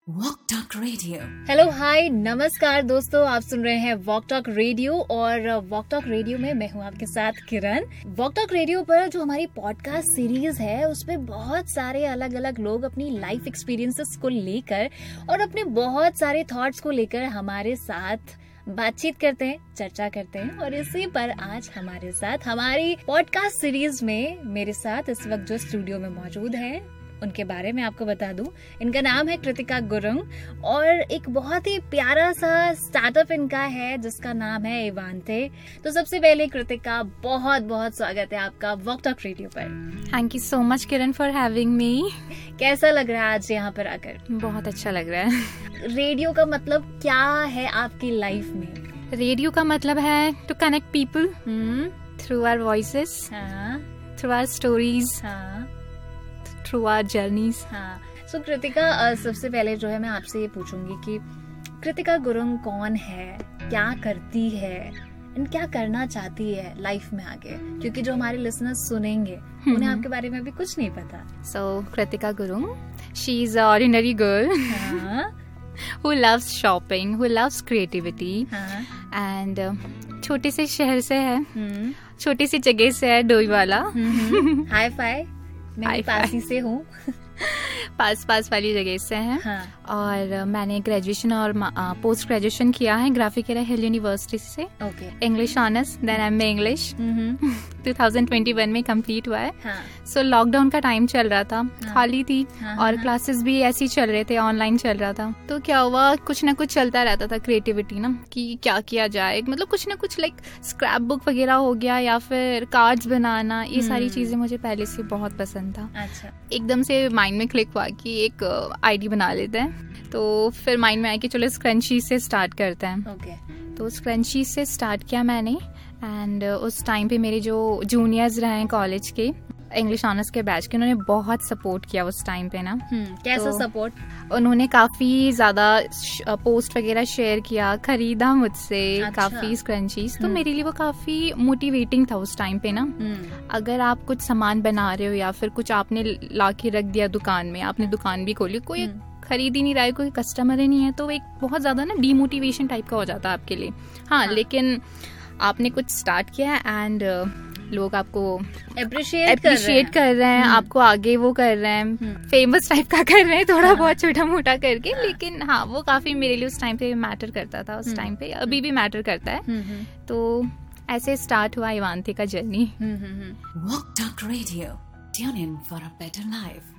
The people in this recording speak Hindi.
Walk talk radio. Hello hi नमस्कार दोस्तों, आप सुन रहे हैं वॉक टॉक रेडियो और वॉक टॉक रेडियो में मैं हूं आपके साथ किरण। वॉक टॉक रेडियो पर जो हमारी पॉडकास्ट सीरीज है उसमें बहुत सारे अलग अलग लोग अपनी लाइफ एक्सपीरियंसेस को लेकर और अपने बहुत सारे थॉट्स को लेकर हमारे साथ बातचीत करते हैं, चर्चा करते हैं। और इसी पर आज हमारे साथ हमारी पॉडकास्ट सीरीज में मेरे साथ इस वक्त जो स्टूडियो में मौजूद है उनके बारे में आपको बता दूं। इनका नाम है कृतिका गुरुंग और एक बहुत ही प्यारा सा स्टार्टअप इनका है जिसका नाम है इवांते। तो सबसे पहले कृतिका, बहुत बहुत स्वागत है आपका वॉक टॉक रेडियो पर। Thank you so much Kiran for having me. कैसा लग रहा है आज यहाँ पर आकर? बहुत अच्छा लग रहा है। रेडियो का मतलब क्या है आपकी लाइफ में? रेडियो का मतलब है to connect people through our voices, through our stories, through our journeys. सो कृतिका, सबसे पहले जो है मैं आपसे ये पूछूंगी कि कृतिका गुरुंग कौन है, क्या करती है एंड क्या करना चाहती है लाइफ में आगे, क्योंकि जो हमारे लिसनर्स सुनेंगे उन्हें आपके बारे में भी कुछ नहीं पता। सो Kritika Gurung, she is a ordinary girl who loves shopping, who loves creativity, and छोटे से शहर से है, छोटी सी जगह से है, डोईवाला। हाई फाई, मैं पासी से हूँ। पास वाली जगह से है। और मैंने ग्रेजुएशन और पोस्ट ग्रेजुएशन किया है ग्राफिक हिल यूनिवर्सिटी से। English honours, then MA English 2021 में कंप्लीट हुआ है। सो लॉकडाउन का टाइम चल रहा था, खाली थी और क्लासेस भी ऐसे ही चल रहे थे, ऑनलाइन चल रहा था। तो क्या हुआ, कुछ ना कुछ चलता रहता था क्रिएटिविटी ना, कि क्या किया जाए, मतलब कुछ ना कुछ लाइक स्क्रैप बुक वगैरह हो गया या फिर कार्ड्स बनाना, ये सारी चीजें मुझे पहले से बहुत पसंद था। अच्छा। एकदम से माइंड में क्लिक हुआ कि एक आईडी बना लेते हैं। तो फिर माइंड में आया कि चलो स्क्रंची से स्टार्ट करते हैं। तो स्क्रंची से स्टार्ट किया मैंने। एंड उस टाइम पे मेरे जो जूनियर्स रहे हैं कॉलेज के, इंग्लिश ऑनर्स के बैच के, उन्होंने बहुत सपोर्ट किया उस टाइम पे ना। कैसा सपोर्ट? उन्होंने काफी ज्यादा पोस्ट वगैरह शेयर किया, खरीदा मुझसे काफी स्क्रंचीज। तो मेरे लिए वो काफी मोटिवेटिंग था उस टाइम पे ना। अगर आप कुछ सामान बना रहे हो या फिर कुछ आपने ला के रख दिया दुकान में, आपने दुकान भी खोली, कोई खरीद ही नहीं रहा है, कोई कस्टमर ही नहीं है, तो एक बहुत ज्यादा ना डीमोटिवेशन टाइप का हो जाता है आपके लिए। लेकिन आपने कुछ स्टार्ट किया एंड लोग आपको अप्रिशिएट कर रहे हैं, आपको आगे वो कर रहे हैं, फेमस टाइप का कर रहे हैं, थोड़ा बहुत छोटा मोटा करके। लेकिन वो काफी मेरे लिए उस टाइम पे मैटर करता था, उस टाइम पे, अभी भी मैटर करता है। तो ऐसे स्टार्ट हुआ इवांते का journey. Walk talk radio, tune in for a better life.